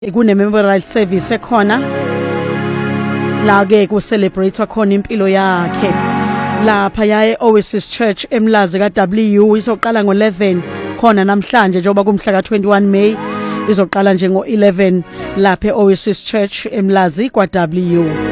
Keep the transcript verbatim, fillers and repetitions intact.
kune memorial service ekhona la ke ku celebrate khona impilo yakhe lapha yae Oasis Church eMlazi ka W izoqala ngo eleven khona namhlanje njengoba kumhla ka twenty-one May izoqala nje ngo eleven lapha Oasis Church eMlazi kwa W.